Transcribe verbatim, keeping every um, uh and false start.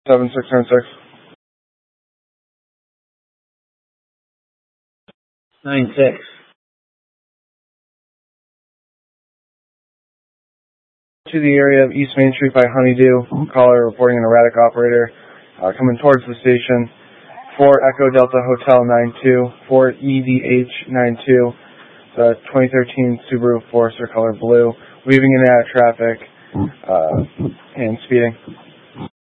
seven six nine six. Nine six. To the area of East Main Street by Honeydew. Caller reporting an erratic operator uh, coming towards the station. four Echo Delta Hotel nine two, four E D H nine two, the twenty thirteen Subaru Forester color blue, weaving in and out of traffic uh, and speeding.